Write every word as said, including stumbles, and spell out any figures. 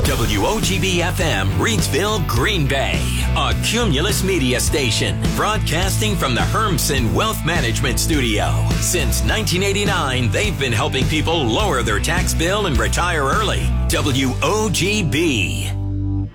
W O G B F M, Reidsville, Green Bay, a Cumulus media station, broadcasting from the Hermsen Wealth Management Studio. Since nineteen eighty-nine, they've been helping people lower their tax bill and retire early. W O G B.